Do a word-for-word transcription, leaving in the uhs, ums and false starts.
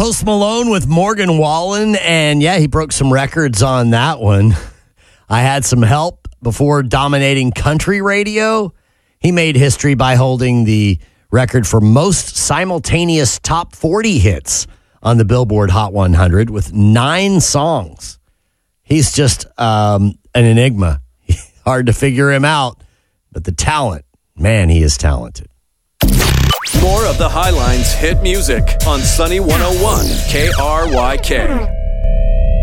Post Malone with Morgan Wallen, and yeah, he broke some records on that one. I Had Some Help before dominating country radio. He made history by holding the record for most simultaneous top forty hits on the Billboard Hot one hundred with nine songs. He's just um, an enigma. Hard to figure him out, but the talent, man, he is talented. More of the Highlines hit music on Sunny one oh one K R Y K.